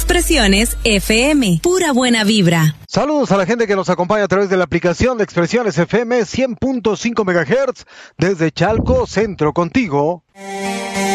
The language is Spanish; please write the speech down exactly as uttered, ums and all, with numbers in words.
Expresiones F M, pura buena vibra. Saludos a la gente que nos acompaña a través de la aplicación de Expresiones F M cien punto cinco megahertz desde Chalco, Centro, contigo.